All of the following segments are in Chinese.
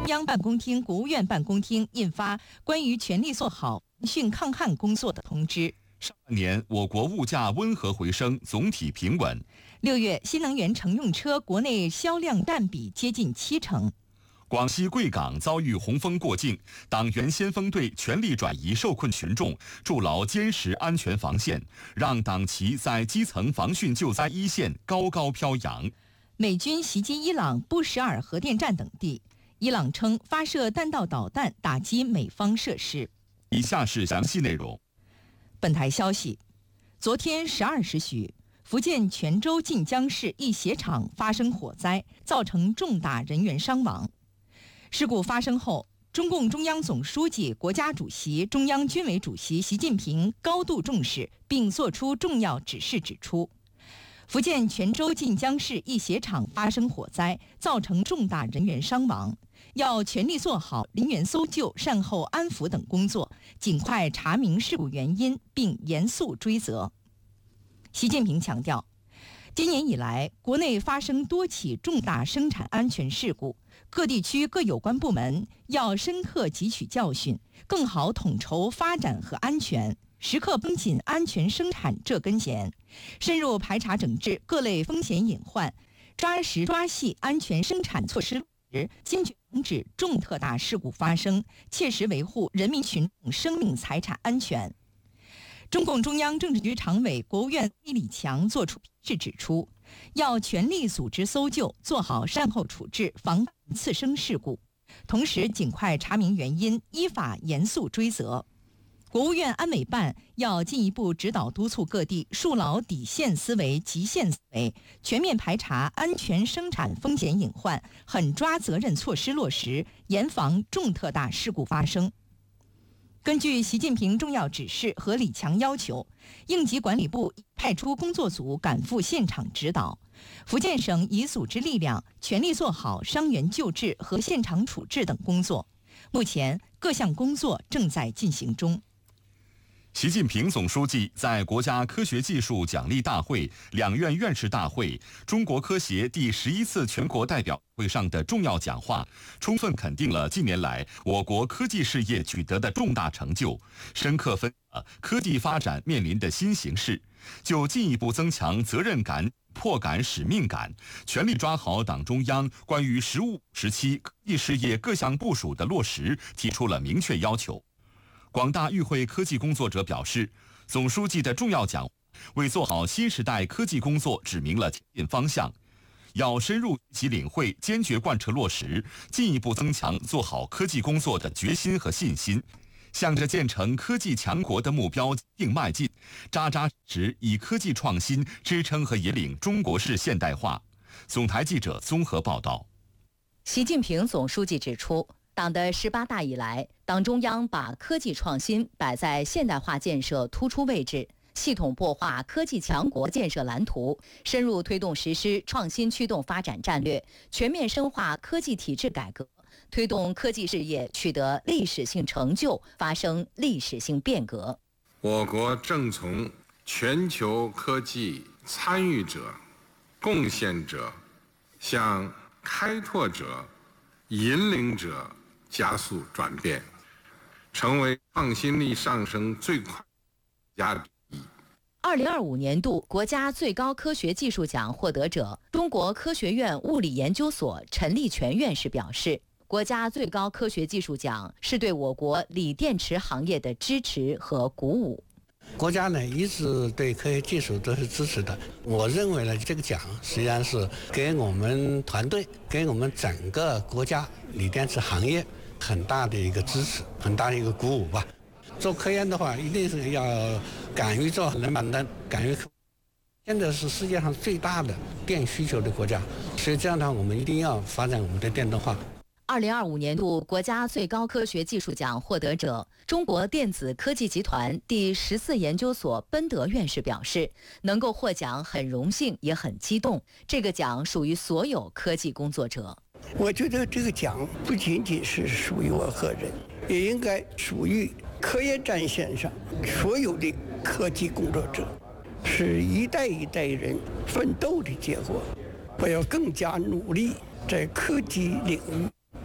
央办公厅、国务院办公厅印发关于全力做好汛抗旱工作的通知。 上半年我国物价温和回升，总体平稳。 6月，新能源乘用车国内销量占比接近70%。 广西贵港遭遇洪峰过境，党员先锋队全力转移受困群众，筑牢坚实安全防线，让党旗在基层防汛救灾一线高高飘扬。 美军袭击伊朗布什尔核电站等地，伊朗称发射弹道导弹打击美方设施。 以下是详细内容。 本台消息，昨天12时许，福建泉州晋江市一鞋厂发生火灾，造成重大人员伤亡。事故发生后，中共中央总书记、国家主席、中央军委主席习近平高度重视，并作出重要指示，指出，福建泉州晋江市一鞋厂发生火灾，造成重大人员伤亡，要全力做好人员搜救、善后安抚等工作，尽快查明事故原因，并严肃追责。习近平强调，今年以来，国内发生多起重大生产安全事故，各地区各有关部门要深刻汲取教训，更好统筹发展和安全，时刻绷紧安全生产这根弦，深入排查整治各类风险隐患，抓实抓细安全生产措施落实，坚决防止重特大事故发生，切实维护人民群众生命财产安全。中共中央政治局常委、国务院李强作出批示指出，要全力组织搜救，做好善后处置，防范次生事故，同时尽快查明原因，依法严肃追责。国务院安委办要进一步指导督促各地树牢底线思维、极限思维，全面排查安全生产风险隐患，狠抓责任措施落实，严防重特大事故发生。根据习近平重要指示和李强要求，应急管理部派出工作组赶赴现场指导，福建省已组织力量全力做好伤员救治和现场处置等工作。目前各项工作正在进行中。 习近平总书记在国家科学技术奖励大会、两院院士大会、中国科协第11次全国代表会上的重要讲话，充分肯定了近年来我国科技事业取得的重大成就，深刻分析了科技发展面临的新形势，就进一步增强责任感、迫感、使命感，全力抓好党中央关于15时期科技事业各项部署的落实提出了明确要求。广大与会科技工作者表示，总书记的重要讲话为做好新时代科技工作指明了前进方向，要深入及领会，坚决贯彻落实，进一步增强做好科技工作的决心和信心，向着建成科技强国的目标并迈进，扎扎实实以科技创新支撑和引领中国式现代化。总台记者综合报道。 习近平总书记指出，党的18大以来，党中央把科技创新摆在现代化建设突出位置，系统擘画科技强国建设蓝图，深入推动实施创新驱动发展战略，全面深化科技体制改革，推动科技事业取得历史性成就，发生历史性变革。 我国正从全球科技参与者、贡献者向开拓者、引领者加速转变，成为创新力上升最快国家之一。 2025年度国家最高科学技术奖获得者、中国科学院物理研究所陈立全院士表示，国家最高科学技术奖是对我国锂电池行业的支持和鼓舞。 国家呢一直对科学技术都是支持的，我认为呢这个奖实际上是给我们团队、给我们整个国家锂电池行业很大的一个支持，很大的一个鼓舞吧。做科研的话，一定是要敢于做冷板凳，敢于。现在是世界上最大的电需求的国家，所以这样的话，我们一定要发展我们的电动化。 2025年度国家最高科学技术奖获得者、中国电子科技集团第14研究所奔德院士表示，能够获奖很荣幸也很激动，这个奖属于所有科技工作者。 我觉得这个奖不仅仅是属于我个人，也应该属于科研战线上所有的科技工作者，是一代一代人奋斗的结果。我要更加努力，在科技领域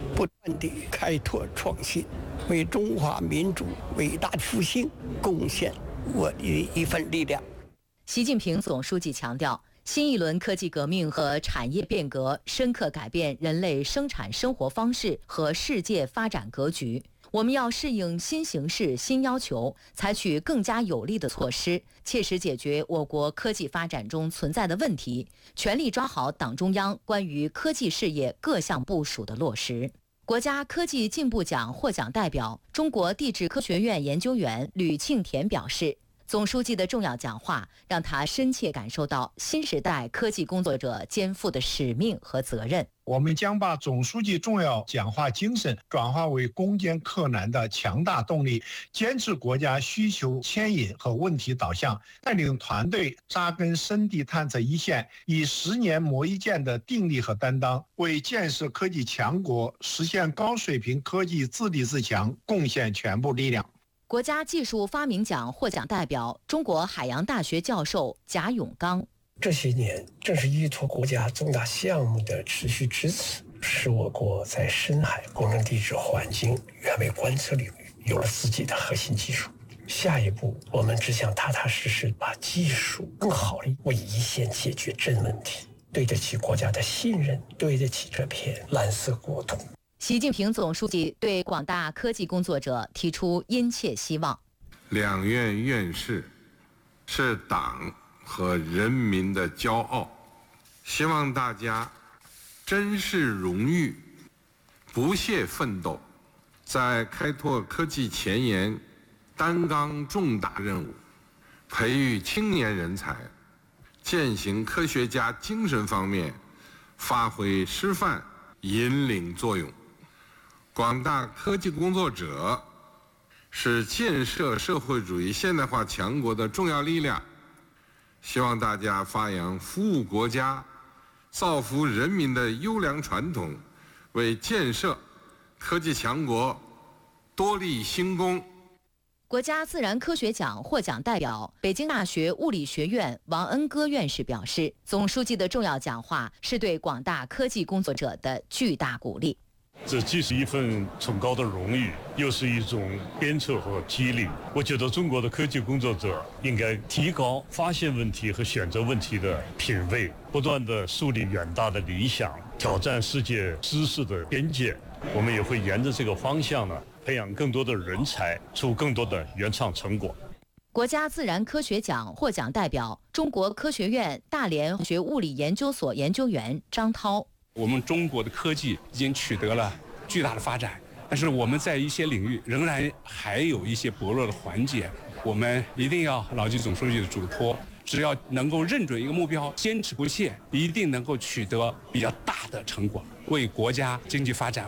不断地开拓创新，为中华民族伟大复兴贡献我的一份力量。 习近平总书记强调，新一轮科技革命和产业变革深刻改变人类生产生活方式和世界发展格局。我们要适应新形势、新要求，采取更加有力的措施，切实解决我国科技发展中存在的问题，全力抓好党中央关于科技事业各项部署的落实。国家科技进步奖获奖代表、中国地质科学院研究员吕庆田表示，总书记的重要讲话让他深切感受到新时代科技工作者肩负的使命和责任。 我们将把总书记重要讲话精神转化为攻坚克难的强大动力，坚持国家需求牵引和问题导向，带领团队扎根深地探测一线，以10年磨一剑的定力和担当，为建设科技强国、实现高水平科技自立自强贡献全部力量。 国家技术发明奖获奖代表、中国海洋大学教授贾永刚， 这些年正是依托国家重大项目的持续支持，使我国在深海工程地质环境远位观测领域有了自己的核心技术。下一步，我们只想踏踏实实把技术更好地为一线解决真问题，对得起国家的信任，对得起这片蓝色国土。 习近平总书记对广大科技工作者提出殷切希望。 两院院士是党和人民的骄傲，希望大家珍视荣誉，不懈奋斗，在开拓科技前沿、担纲重大任务、培育青年人才、践行科学家精神方面发挥示范引领作用。广大科技工作者是建设社会主义现代化强国的重要力量，希望大家发扬服务国家、造福人民的优良传统，为建设科技强国多立新功。 国家自然科学奖获奖代表、北京大学物理学院王恩歌院士表示，总书记的重要讲话是对广大科技工作者的巨大鼓励。 这既是一份崇高的荣誉，又是一种鞭策和激励。我觉得中国的科技工作者应该提高发现问题和选择问题的品位，不断地树立远大的理想，挑战世界知识的边界。我们也会沿着这个方向呢，培养更多的人才，出更多的原创成果。 国家自然科学奖获奖代表、中国科学院大连学物理研究所研究员张涛。 我们中国的科技已经取得了巨大的发展，但是我们在一些领域仍然还有一些薄弱的环节，我们一定要牢记总书记的嘱托，只要能够认准一个目标，坚持不懈，一定能够取得比较大的成果，为国家经济发展